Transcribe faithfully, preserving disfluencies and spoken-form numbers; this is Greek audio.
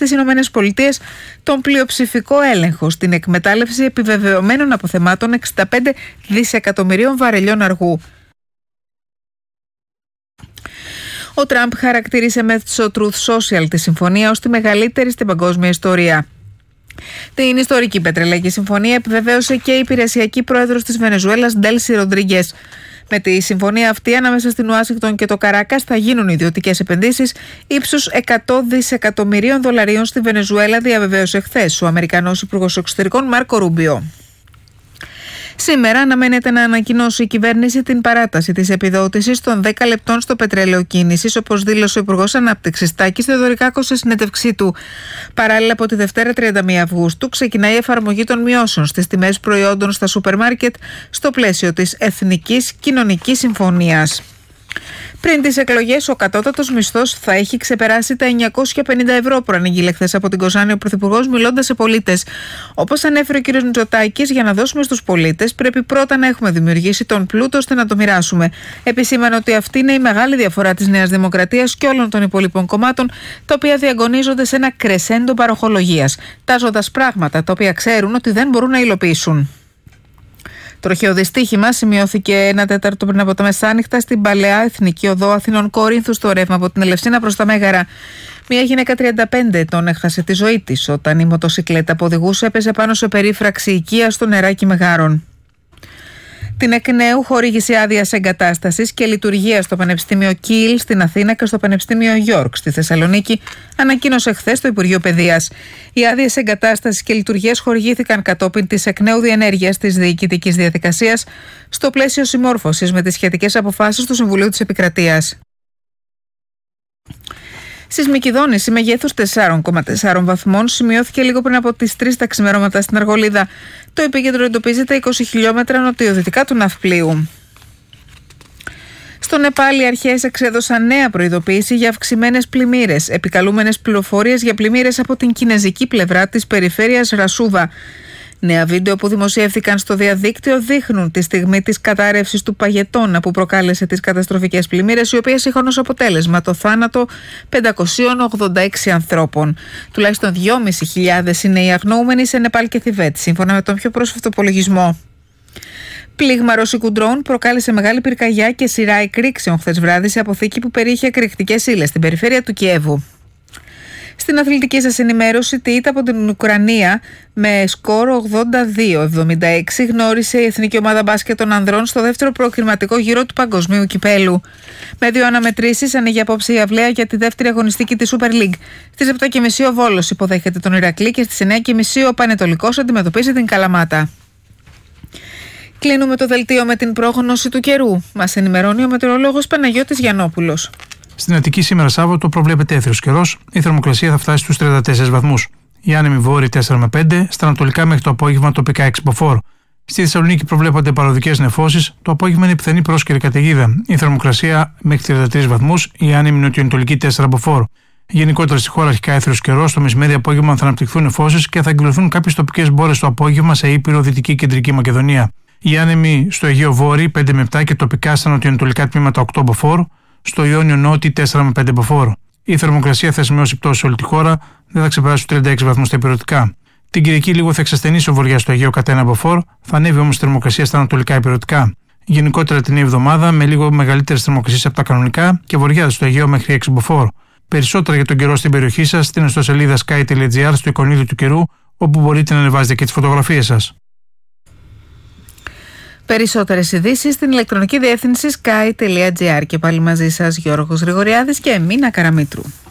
στις Ηνωμένες Πολιτείες τον πλειοψηφικό έλεγχο στην εκμετάλλευση επιβεβαιωμένων αποθεμάτων εξήντα πέντε δισεκατομμυρίων βαρελιών αργού. Ο Τραμπ χαρακτήρισε μέσω Truth Social τη συμφωνία ως τη μεγαλύτερη στην παγκόσμια ιστορία. Την ιστορική πετρελαϊκή συμφωνία επιβεβαίωσε και η υπηρεσιακή πρόεδρος της Βενεζουέλας Ντέλσι Ροντρίγκες. Με τη συμφωνία αυτή ανάμεσα στην Ουάσιγκτον και το Καράκας θα γίνουν ιδιωτικές επενδύσεις ύψους εκατό δισεκατομμυρίων δολαρίων στη Βενεζουέλα, διαβεβαίωσε χθες ο Αμερικανός Υπουργός Εξωτερικών Μάρκο Ρούμπιο. Σήμερα αναμένεται να ανακοινώσει η κυβέρνηση την παράταση της επιδότησης των δέκα λεπτών στο πετρέλαιο κίνησης, όπως δήλωσε ο Υπουργός Ανάπτυξης Τάκης Θεοδωρικάκος σε συνέντευξή του. Παράλληλα, από τη Δευτέρα τριάντα μία Αυγούστου ξεκινάει η εφαρμογή των μειώσεων στις τιμές προϊόντων στα σούπερ μάρκετ στο πλαίσιο της Εθνικής Κοινωνικής Συμφωνίας. Πριν τις εκλογές, ο κατώτατος μισθός θα έχει ξεπεράσει τα εννιακόσια πενήντα ευρώ, προανήγγειλε χθες από την Κοζάνη ο Πρωθυπουργός, μιλώντας σε πολίτες. Όπως ανέφερε ο κ. Μητσοτάκης, για να δώσουμε στους πολίτες, πρέπει πρώτα να έχουμε δημιουργήσει τον πλούτο ώστε να το μοιράσουμε. Επισήμανε ότι αυτή είναι η μεγάλη διαφορά της Νέας Δημοκρατίας και όλων των υπόλοιπων κομμάτων, τα οποία διαγωνίζονται σε ένα κρεσέντο παροχολογίας, τάζοντας πράγματα τα οποία ξέρουν ότι δεν μπορούν να υλοποιήσουν. Τροχαίο δυστύχημα σημειώθηκε ένα τέταρτο πριν από τα μεσάνυχτα στην παλαιά Εθνική Οδό Αθηνών Κορίνθου στο ρεύμα από την Ελευσίνα προς τα Μέγαρα. Μια γυναίκα τριάντα πέντε ετών έχασε τη ζωή της όταν η μοτοσικλέτα που οδηγούσε έπεσε πάνω σε περίφραξη οικία στο νεράκι Μεγάρων. Την εκ νέου χορήγηση άδειας εγκατάστασης και λειτουργίας στο Πανεπιστήμιο Κίλ στην Αθήνα και στο Πανεπιστήμιο Γιόρκ στη Θεσσαλονίκη ανακοίνωσε χθες το Υπουργείο Παιδείας. Οι άδειες εγκατάστασης και λειτουργίας χορηγήθηκαν κατόπιν της εκ νέου διενέργειας της διοικητικής διαδικασίας στο πλαίσιο συμμόρφωσης με τις σχετικές αποφάσεις του Συμβουλίου της Επικρατείας. Σεισμική δόνηση μεγέθους τέσσερα κόμμα τέσσερα βαθμών σημειώθηκε λίγο πριν από τις τρεις τα ξημερώματα στην Αργολίδα. Το επίκεντρο εντοπίζεται είκοσι χιλιόμετρα νοτιοδυτικά του Ναυπλίου. Στο Νεπάλ, οι αρχές εξέδωσαν νέα προειδοποίηση για αυξημένες πλημμύρες, επικαλούμενες πληροφορίες για πλημμύρες από την κινεζική πλευρά της περιφέρειας Ρασούβα. Νέα βίντεο που δημοσιεύθηκαν στο διαδίκτυο δείχνουν τη στιγμή της κατάρρευσης του παγετώνα που προκάλεσε τις καταστροφικές πλημμύρες, οι οποίες είχαν ως αποτέλεσμα το θάνατο πεντακόσιων ογδόντα έξι ανθρώπων. Τουλάχιστον δυόμισι χιλιάδες είναι οι αγνοούμενοι σε Νεπάλ και Θιβέτ, σύμφωνα με τον πιο πρόσφατο υπολογισμό. Πλήγμα ρωσικού ντρόουν προκάλεσε μεγάλη πυρκαγιά και σειρά εκρήξεων χθες βράδυ σε αποθήκη που περιείχε εκρηκτικές ύλες στην περιφέρεια του Κιέβου. Στην αθλητική σας ενημέρωση, τη ήττα από την Ουκρανία με σκορ ογδόντα δύο εβδομήντα έξι γνώρισε η Εθνική Ομάδα Μπάσκετ των Ανδρών στο δεύτερο προκριματικό γύρο του Παγκοσμίου Κυπέλου. Με δύο αναμετρήσεις ανοίγει απόψε η αυλαία για τη δεύτερη αγωνιστική της Super League. Στις επτά και μισή ο Βόλος υποδέχεται τον Ηρακλή και στις εννιά και μισή ο Πανετολικός αντιμετωπίζει την Καλαμάτα. Κλείνουμε το δελτίο με την πρόγνωση του καιρού. Μας ενημερώνει ο μετεωρολόγος Παναγιώτης Γιαννόπουλος. Στην Αττική σήμερα Σάββατο προβλέπεται έθριος καιρός, η θερμοκρασία θα φτάσει στους τριάντα τέσσερις βαθμούς. Η άνεμη βόρειοι τέσσερα με πέντε, στα ανατολικά μέχρι το απόγευμα τοπικά έξι μποφόρ. Στη Θεσσαλονίκη προβλέπονται παροδικές νεφώσεις, το απόγευμα είναι πιθανή πρόσκαιρη καταιγίδα. Η θερμοκρασία μέχρι τριάντα τρεις βαθμούς, η άνεμη νοτιοανατολική τέσσερα μποφόρ. Γενικότερα στη χώρα αρχικά έθριος καιρός, το μεσημέρι απόγευμα θα αναπτυχθούν νεφώσεις και θα εκδηλωθούν κάποιες τοπικές μπόρες το απόγευμα σε Ήπειρο, Δυτική Κεντρική Μακεδονία. Οι άνεμοι στο Αιγαίο Βόρειο πέντε με επτά και τοπικά στα νοτιοανατολικά τμήματα οκτώ μποφόρ. Στο Ιόνιο Νότι τέσσερα με πέντε μποφόρ. Η θερμοκρασία θα σημειώσει πτώση σε όλη τη χώρα, δεν θα ξεπεράσει τους τριάντα έξι βαθμούς στα ηπειρωτικά. Την Κυριακή λίγο θα εξασθενήσει ο βορειάς στο Αιγαίο κατά ένα μποφόρ, θα ανέβει όμως η θερμοκρασία στα ανατολικά ηπειρωτικά. Γενικότερα την νέα εβδομάδα με λίγο μεγαλύτερες θερμοκρασίες από τα κανονικά και βορειά στο Αιγαίο μέχρι έξι μποφόρ. Περισσότερα για τον καιρό στην περιοχή σας στην ιστοσελίδα sky τελεία gr στο εικονίδιο του καιρού, όπου μπορείτε να ανεβάζετε και τις φωτογραφίες σας. Περισσότερες ειδήσεις στην ηλεκτρονική διεύθυνση sky τελεία gr και πάλι μαζί σας Γιώργος Γρηγοριάδης και Εμίνα Καραμήτρου.